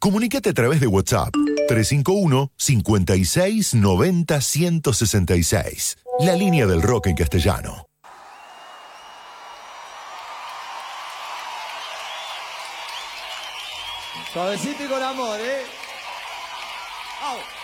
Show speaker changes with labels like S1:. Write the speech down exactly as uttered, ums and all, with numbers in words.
S1: Comunícate a través de WhatsApp tres cinco uno, cinco seis, nueve cero, uno seis seis. La línea del rock en castellano.
S2: Suavecito y con amor, ¿eh? ¡Au!